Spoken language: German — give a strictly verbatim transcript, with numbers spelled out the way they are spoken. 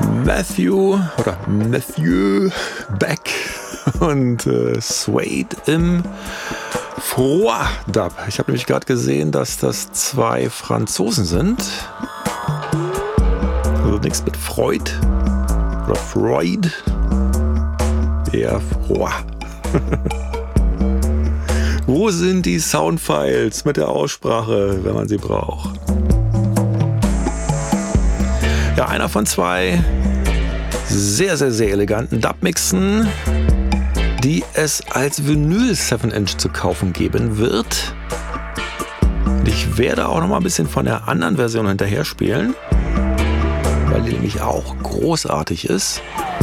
Matthew oder Matthew Beck und äh, Suede im Froid Dub. Ich habe nämlich gerade gesehen, dass das zwei Franzosen sind. Also nichts mit Freud oder Freud. Eher Froid. Wo sind die Soundfiles mit der Aussprache, wenn man sie braucht? Ja, einer von zwei sehr, sehr, sehr eleganten Dub-Mixen, die es als Vinyl sieben Inch zu kaufen geben wird. Und ich werde auch noch mal ein bisschen von der anderen Version hinterher spielen, weil die nämlich auch großartig ist.